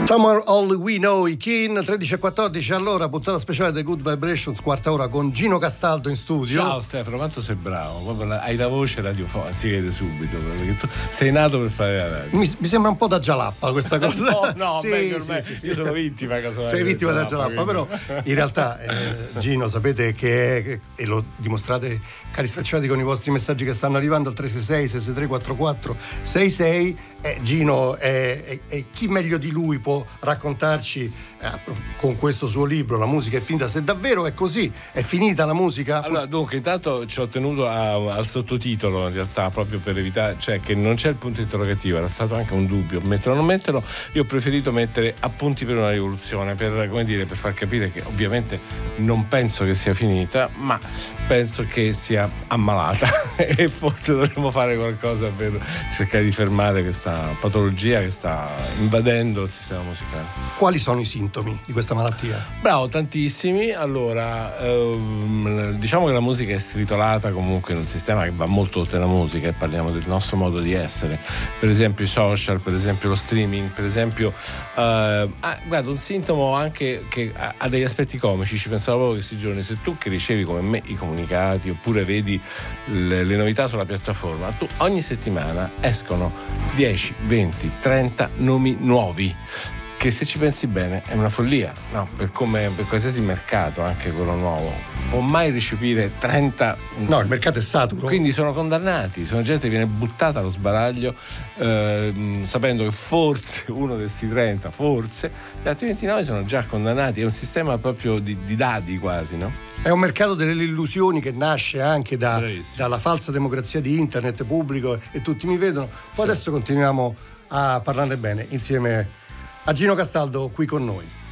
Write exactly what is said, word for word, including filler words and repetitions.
Somewhere All We Know, i Keen, tredici e quattordici. Allora, puntata speciale The Good Vibrations, quarta ora con Gino Castaldo in studio. Ciao Stefano, quanto sei bravo, proprio la, hai la voce radiofonica, si vede subito, perché tu sei nato per fare la radio. Mi, mi sembra un po' da Gialappa questa cosa. No, no, sì, meglio sì, ormai. sì, sì. Io sono vittima. Sei vittima da Gialappa, però in realtà eh, Gino, sapete che è, e lo dimostrate cari sfrecciati con i vostri messaggi che stanno arrivando al tre sei sei sei sei tre quattro quattro sei sei. eh, Gino è, è, è chi meglio di lui può raccontarci eh, con questo suo libro La musica è finita, se davvero è così, è finita la musica. Allora, dunque, intanto ci ho tenuto a, al sottotitolo, in realtà, proprio per evitare, cioè che non c'è il punto interrogativo, era stato anche un dubbio metterlo o non metterlo. Io ho preferito mettere appunti per una rivoluzione, per, come dire, per far capire che ovviamente non penso che sia finita, ma penso che sia ammalata e forse dovremmo fare qualcosa per cercare di fermare questa patologia che sta invadendo il sistema musicale. Quali sono i sintomi di questa malattia? Bravo, tantissimi. Allora, ehm, diciamo che la musica è stritolata comunque in un sistema che va molto oltre la musica, e parliamo del nostro modo di essere, per esempio i social, per esempio lo streaming, per esempio eh, ah, guarda, un sintomo anche che ha, ha degli aspetti comici. Ci pensavo proprio questi giorni: se tu che ricevi come me i comunicati oppure vedi le, le novità sulla piattaforma, tu ogni settimana escono dieci, venti, trenta nomi nuovi, che se ci pensi bene è una follia, no? Per come per qualsiasi mercato, anche quello nuovo, può mai recepire trenta. No, il mercato è saturo. Quindi sono condannati, sono gente che viene buttata allo sbaraglio eh, sapendo che forse uno di questi trenta, forse gli altri ventinove sono già condannati. È un sistema proprio di, di dadi quasi, no? È un mercato delle illusioni che nasce anche da, Bravissimo. dalla falsa democrazia di internet pubblico e tutti mi vedono. Poi Sì. adesso continuiamo a parlarne bene insieme a Gino Castaldo qui con noi.